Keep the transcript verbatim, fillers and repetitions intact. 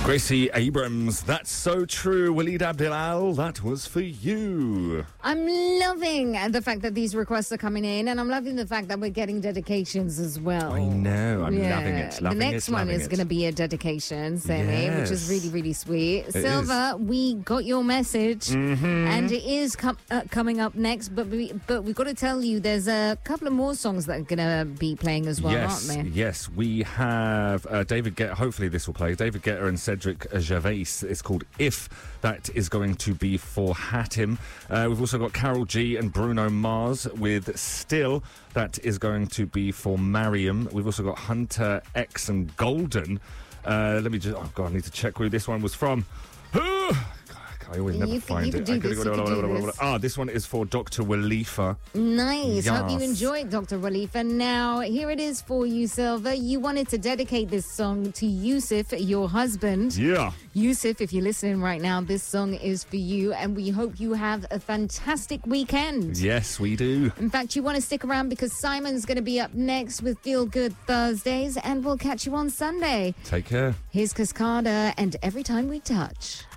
Gracie Abrams, that's so true. Waleed Abdelal, that was for you. I'm loving the fact that these requests are coming in, and I'm loving the fact that we're getting dedications as well. I know, I'm yeah. loving it. Loving the next it, one is it. going to be a dedication, Sammy, yes. which is really, really sweet. It Silver, is. we got your message, mm-hmm. and it is com- uh, coming up next, but, we, but we've got to tell you there's a couple of more songs that are going to be playing as well, yes, aren't they? Yes, we have uh, David Guetta, hopefully this will play, David Guetta and Cedric Gervais. It's called If. That is going to be for Hatim. Uh, we've also got Karol G and Bruno Mars with Still. That is going to be for Mariam. We've also got Hunter X and Golden. Uh, let me just... Oh, God, I need to check who this one was from. I always never you find can, it. You I can do go, this, you can do this. Ah, this one is for Doctor Walifa. Nice. Yes. Hope you enjoyed, Doctor Walifa. Now, here it is for you, Silver. You wanted to dedicate this song to Yusuf, your husband. Yeah. Yusuf, if you're listening right now, this song is for you, and we hope you have a fantastic weekend. Yes, we do. In fact, you want to stick around because Simon's going to be up next with Feel Good Thursdays, and we'll catch you on Sunday. Take care. Here's Cascada and Every Time We Touch.